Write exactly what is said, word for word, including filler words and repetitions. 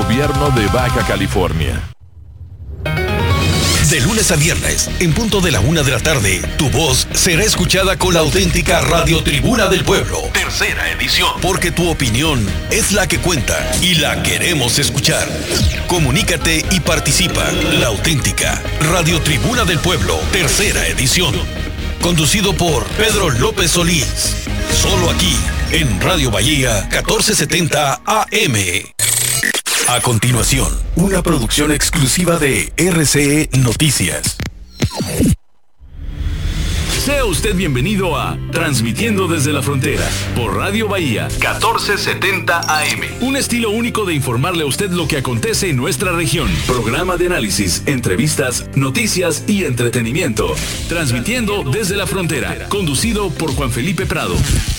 Gobierno de Baja California. De lunes a viernes, en punto de la una de la tarde, tu voz será escuchada con la auténtica Radio Tribuna del Pueblo. Tercera edición. Porque tu opinión es la que cuenta y la queremos escuchar. Comunícate y participa. La auténtica Radio Tribuna del Pueblo. Tercera edición. Conducido por Pedro López Solís. Solo aquí, en Radio Bahía catorce setenta A M. A continuación, una producción exclusiva de R C E Noticias. Sea usted bienvenido a Transmitiendo desde la Frontera por Radio Bahía catorce setenta A M. Un estilo único de informarle a usted lo que acontece en nuestra región. Programa de análisis, entrevistas, noticias y entretenimiento. Transmitiendo desde la Frontera, conducido por Juan Felipe Prado.